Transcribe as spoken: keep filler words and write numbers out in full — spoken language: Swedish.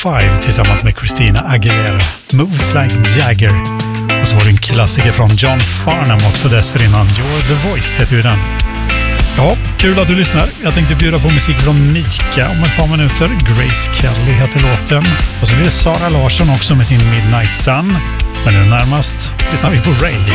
five tillsammans med Christina Aguilera, Moves Like Jagger. Och så var det en klassiker från John Farnham också dessförinnan, You're the Voice heter ju den. Ja, kul att du lyssnar. Jag tänkte bjuda på musik från Mika om ett par minuter. Grace Kelly heter låten. Och så blir det Sara Larsson också med sin Midnight Sun. Men nu närmast lyssnar vi på Ray.